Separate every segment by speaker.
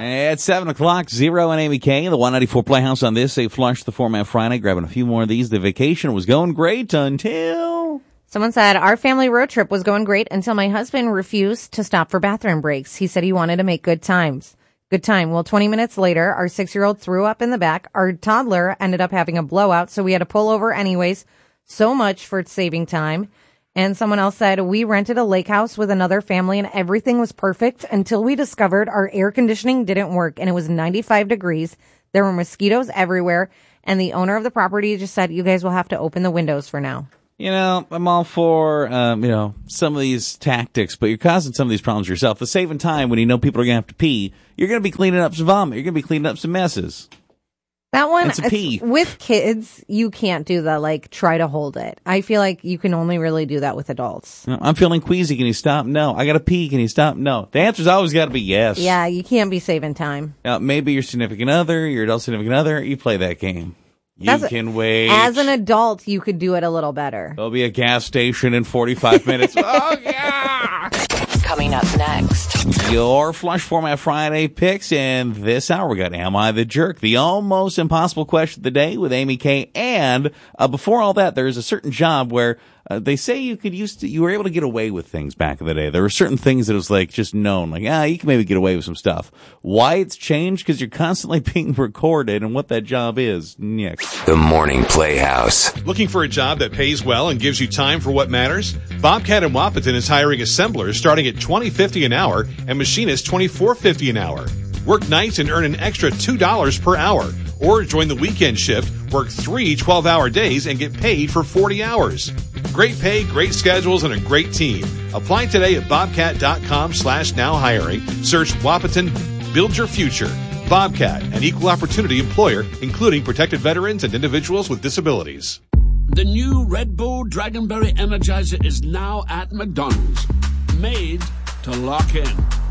Speaker 1: At 7 o'clock, Zero and Amy K, the 194 Playhouse on this, a Flush the Format Friday, grabbing a few more of these. The vacation was going great until...
Speaker 2: Someone said, our family road trip was going great until my husband refused to stop for bathroom breaks. He said he wanted to make good time. Well, 20 minutes later, our 6-year-old threw up in the back. Our toddler ended up having a blowout, so we had to pull over anyways. So much for saving time. And someone else said, we rented a lake house with another family and everything was perfect until we discovered our air conditioning didn't work and it was 95 degrees. There were mosquitoes everywhere. And the owner of the property just said, you guys will have to open the windows for now.
Speaker 1: You know, I'm all for, some of these tactics, but you're causing some of these problems yourself. The saving time when you know people are going to have to pee, you're going to be cleaning up some vomit. You're going to be cleaning up some messes.
Speaker 2: That one,
Speaker 1: pee.
Speaker 2: With kids, you can't do the, try to hold it. I feel like you can only really do that with adults.
Speaker 1: No, I'm feeling queasy. Can you stop? No. I got to pee. Can you stop? No. The answer's always got to be yes.
Speaker 2: Yeah, you can't be saving time.
Speaker 1: Maybe your significant other, your adult significant other, you play that game. You can wait.
Speaker 2: As an adult, you could do it a little better.
Speaker 1: There'll be a gas station in 45 minutes. Oh, yeah!
Speaker 3: Coming up next,
Speaker 1: your Flush Format Friday picks, and this hour we got Am I the Jerk? The almost impossible question of the day with Amy K. And before all that, there's a certain job where they say you were able to get away with things back in the day. There were certain things that was just known, you can maybe get away with some stuff. Why it's changed? Because you're constantly being recorded, and what that job is next.
Speaker 4: The Morning Playhouse.
Speaker 5: Looking for a job that pays well and gives you time for what matters? Bobcat in Wapaton is hiring assemblers starting at $20.50 an hour and machinists $24.50 an hour. Work nights and earn an extra $2 per hour. Or join the weekend shift, work 3 12-hour days, and get paid for 40 hours. Great pay, great schedules, and a great team. Apply today at bobcat.com/now hiring. Search Wapaton. Build your future. Bobcat, an equal opportunity employer, including protected veterans and individuals with disabilities.
Speaker 6: The new Red Bull Dragonberry Energizer is now at McDonald's. Made to lock in.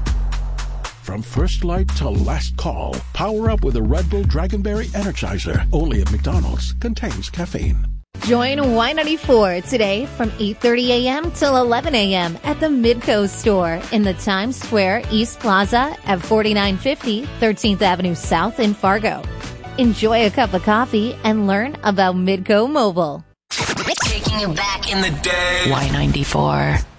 Speaker 7: From first light to last call, power up with a Red Bull Dragonberry Energizer. Only at McDonald's. Contains caffeine.
Speaker 8: Join Y94 today from 8:30 a.m. till 11 a.m. at the Midco store in the Times Square East Plaza at 4950 13th Avenue South in Fargo. Enjoy a cup of coffee and learn about Midco Mobile.
Speaker 3: taking you back in the day. Y94.